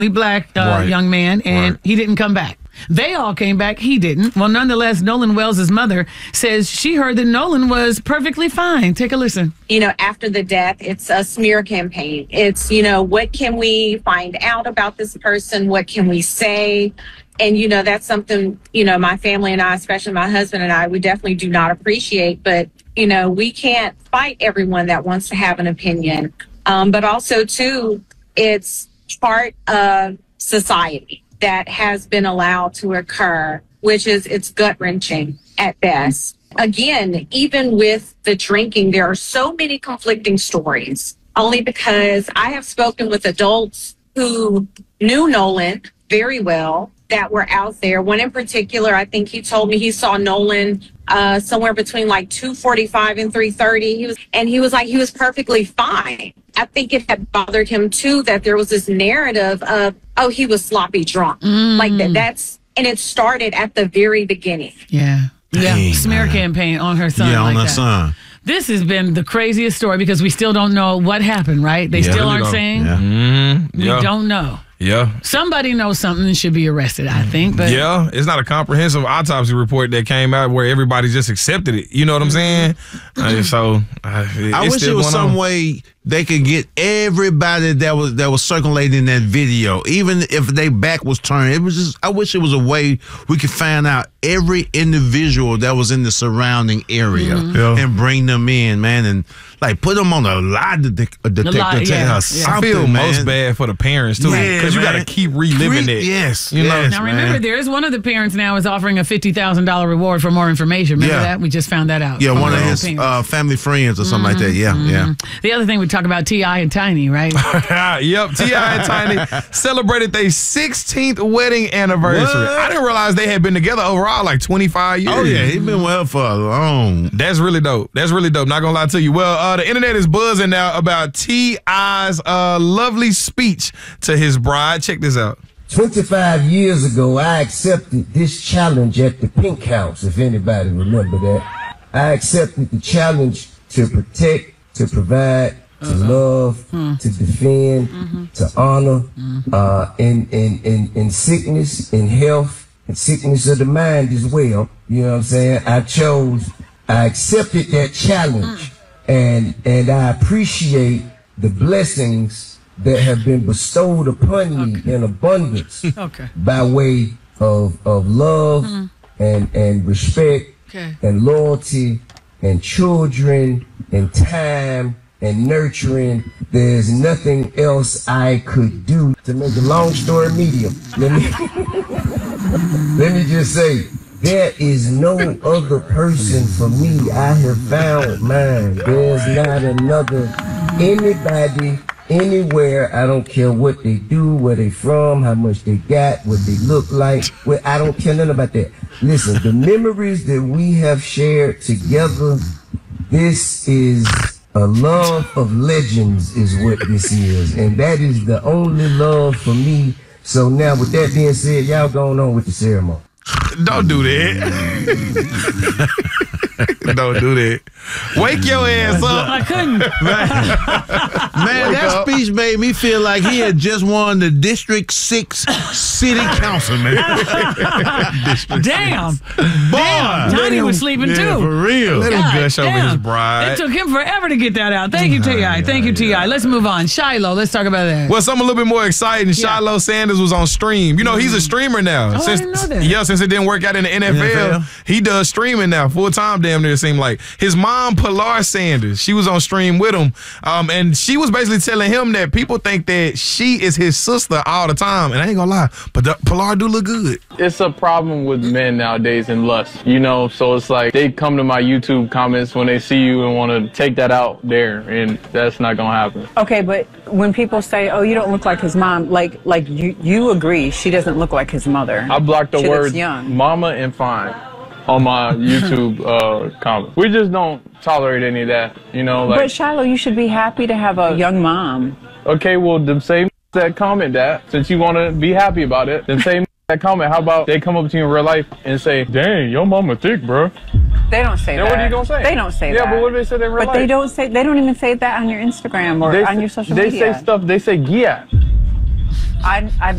black young man, and he didn't come back. They all came back. He didn't. Well, nonetheless, Nolan Wells' mother says she heard that Nolan was perfectly fine. Take a listen. After the death, it's a smear campaign. It's, what can we find out about this person? What can we say? And, that's something, my family and I, especially my husband and I, we definitely do not appreciate. But, we can't fight everyone that wants to have an opinion. But also, too, it's part of society that has been allowed to occur, which is it's gut-wrenching at best. Again, even with the drinking, there are so many conflicting stories, only because I have spoken with adults who knew Nolan very well that were out there. One in particular, I think he told me he saw Nolan somewhere between like 2:45 and 3:30. He was perfectly fine. I think it had bothered him too that there was this narrative of, he was sloppy drunk. Like that. And it started at the very beginning. Yeah. Dang, smear campaign on her son. Yeah, on like her that. son. This has been the craziest story because we still don't know what happened, right? They still aren't saying. Yeah. We don't know. Yeah. Somebody knows something and should be arrested, I think. But yeah, it's not a comprehensive autopsy report that came out where everybody just accepted it. You know what I'm saying? I wish there was some way they could get everybody that was circulating that video, even if their back was turned. I wish it was a way we could find out every individual that was in the surrounding area and bring them in, man, and put them on a lie detector. I feel most bad for the parents too, because you got to keep reliving it. Yes, you know. Now remember, there is one of the parents now is offering a $50,000 reward for more information. Remember that? We just found that out. Yeah, one of his family friends or something like that. Yeah. The other thing we talk about T.I. and Tiny, right? Yep, T.I. and Tiny celebrated their 16th wedding anniversary. What? I didn't realize they had been together overall like 25 years. Oh yeah, he's been well for long. That's really dope. Not gonna lie to you. Well, the internet is buzzing now about T.I.'s lovely speech to his bride. Check this out. 25 years ago, I accepted this challenge at the Pink House, if anybody remember that. I accepted the challenge to protect, to provide, to love, to defend, to honor, in sickness, in health, and sickness of the mind as well. You know what I'm saying? I accepted that challenge, and I appreciate the blessings that have been bestowed upon me in abundance by way of love and respect and loyalty and children and time and nurturing. There's nothing else I could do. To make a long story medium, let me just say, there is no other person for me. I have found mine. There's not another anybody anywhere. I don't care what they do, where they from, how much they got, what they look like. I don't care nothing about that. Listen, the memories that we have shared together, this is a love of legends is what this is. And that is the only love for me. So now with that being said, y'all going on with the ceremony. Don't do that. Don't do that. Wake your ass up. I couldn't. Man, that speech made me feel like he had just won the District 6 City Council, man. Damn. Tiny was sleeping too. For real. Let him gush over his bride. It took him forever to get that out. Thank you, T.I. Thank you, T.I. Let's move on. Shiloh, let's talk about that. Well, something a little bit more exciting. Shiloh Sanders was on stream. You know, he's a streamer now. Oh, I didn't know that. Yeah, since it didn't work out in the NFL, he does streaming now, full time damn near it seemed like. His mom, Pilar Sanders, she was on stream with him, and she was basically telling him that people think that she is his sister all the time, and I ain't gonna lie, but Pilar do look good. It's a problem with men nowadays and lust, you know, so it's like they come to my YouTube comments when they see you and want to take that out there, and that's not gonna happen. Okay, but when people say, oh, you don't look like his mom, like you agree she doesn't look like his mother. I blocked the words mama and fine on my YouTube comments. We just don't tolerate any of that, you know. Like, but Shiloh, you should be happy to have a young mom. Okay, well, the same that comment that, since you want to be happy about it, the same that comment, how about they come up to you in real life and say, dang, your mama thick, bro. They don't say that. What are you going to say? They don't say that. Yeah, but what do they say in real life? But they don't even say that on your Instagram or on your social media. They say stuff, they say, yeah. I